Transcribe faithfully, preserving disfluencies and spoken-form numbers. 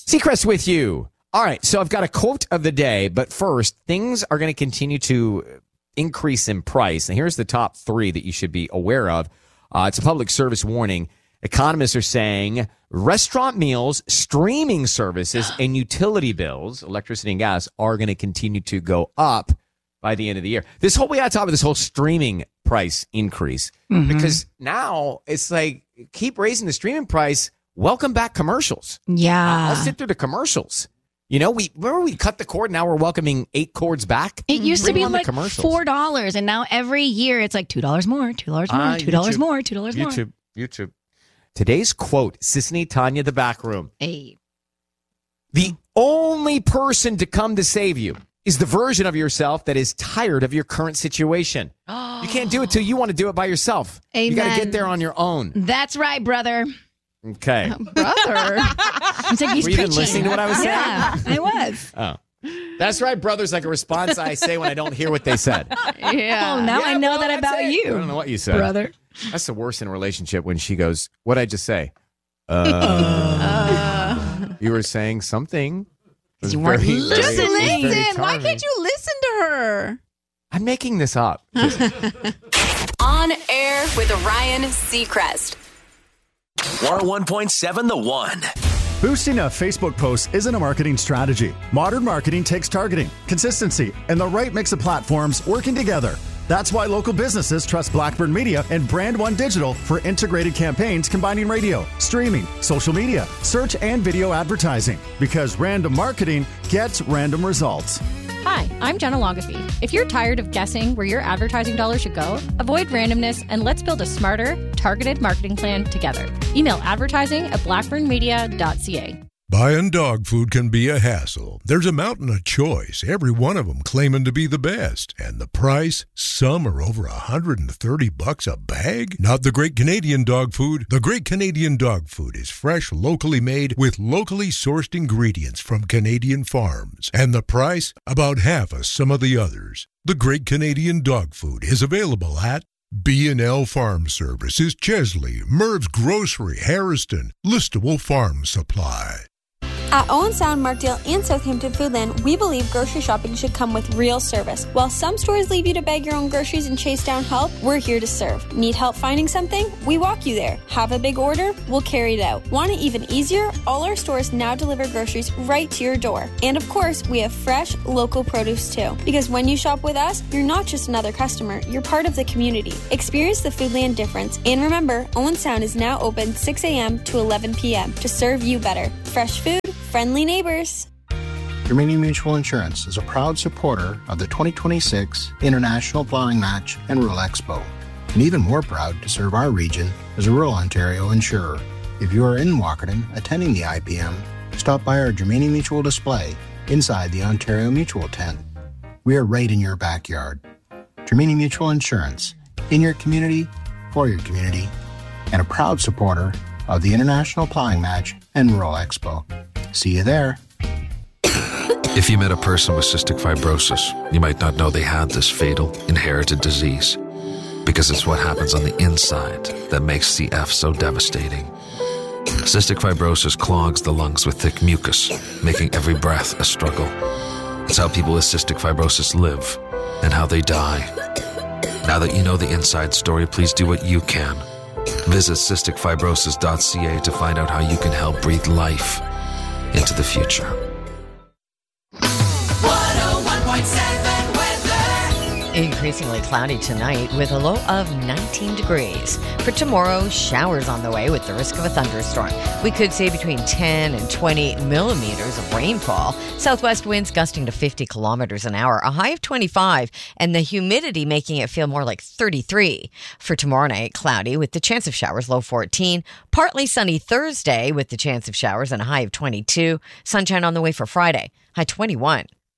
Seacrest with you. All right, so I've got a quote of the day, but first, things are going to continue to increase in price. And here's the top three that you should be aware of. Uh, it's a public service warning. Economists are saying restaurant meals, streaming services, and utility bills, electricity and gas, are going to continue to go up by the end of the year. This whole, we got to talk about this whole streaming price increase mm-hmm. because now it's like, keep raising the streaming price. Welcome back commercials. Yeah. Uh, I'll sit through the commercials. You know, we remember we cut the cord. Now we're welcoming eight cords back. It used Bring to be like four dollars, and now every year it's like two dollars more, two dollars more, uh, two dollars more, two dollars more. YouTube, YouTube. Today's quote, Sisney Tanya, the back room. Hey. The only person to come to save you is the version of yourself that is tired of your current situation. You can't do it till you want to do it by yourself. Amen. You got to get there on your own. That's right, brother. Okay. Uh, brother. I'm like, he's Were you preaching. even listening to what I was saying? Yeah, I was. Oh. That's right, brother's like a response I say when I don't hear what they said. Yeah. Oh, now yeah, I know well, that about it. you. I don't know what you said. Brother. That's the worst in a relationship when she goes, what'd I just say? Uh, uh. You were saying something. You weren't very, listening. very, very listen. Why can't you listen to her? I'm making this up. On air with Ryan Seacrest. one oh one point seven The One. Boosting a Facebook post isn't a marketing strategy. Modern marketing takes targeting, consistency, and the right mix of platforms working together. That's why local businesses trust Blackburn Media and Brand One Digital for integrated campaigns combining radio, streaming, social media, search, and video advertising. Because random marketing gets random results. Hi, I'm Jenna Longafee. If you're tired of guessing where your advertising dollars should go, avoid randomness and let's build a smarter, targeted marketing plan together. Email advertising at blackburn media dot c a. Buying dog food can be a hassle. There's a mountain of choice, every one of them claiming to be the best. And the price? Some are over one hundred thirty bucks a bag? Not the Great Canadian Dog Food. The Great Canadian Dog Food is fresh, locally made, with locally sourced ingredients from Canadian farms. And the price? About half of some of the others. The Great Canadian Dog Food is available at B and L Farm Services, Chesley, Merv's Grocery, Harrison, Listowel Farm Supply. At Owen Sound, Markdale, and Southampton Foodland, we believe grocery shopping should come with real service. While some stores leave you to bag your own groceries and chase down help, we're here to serve. Need help finding something? We walk you there. Have a big order? We'll carry it out. Want it even easier? All our stores now deliver groceries right to your door. And of course, we have fresh, local produce too. Because when you shop with us, you're not just another customer, you're part of the community. Experience the Foodland difference. And remember, Owen Sound is now open six a.m. to eleven p.m. to serve you better. Fresh food, friendly neighbors. Germania Mutual Insurance is a proud supporter of the twenty twenty-six International Plowing Match and Rural Expo, and even more proud to serve our region as a rural Ontario insurer. If you are in Walkerton attending the I P M, stop by our Germania Mutual display inside the Ontario Mutual tent. We are right in your backyard. Germania Mutual Insurance, in your community, for your community, and a proud supporter of the International Plowing Match and Rural Expo. See you there. If you met a person with cystic fibrosis, you might not know they had this fatal, inherited disease. Because it's what happens on the inside that makes C F so devastating. Cystic fibrosis clogs the lungs with thick mucus, making every breath a struggle. It's how people with cystic fibrosis live and how they die. Now that you know the inside story, please do what you can. Visit cystic fibrosis dot c a to find out how you can help breathe life into the future. one oh one point seven weather. Increasingly cloudy tonight with a low of nineteen degrees. For tomorrow, showers on the way with the risk of a thunderstorm. We could see between ten and twenty millimeters of rainfall. Southwest winds gusting to fifty kilometers an hour, a high of twenty-five, and the humidity making it feel more like thirty-three. For tomorrow night, cloudy with the chance of showers, low fourteen. Partly sunny Thursday with the chance of showers and a high of twenty-two. Sunshine on the way for Friday, high twenty-one.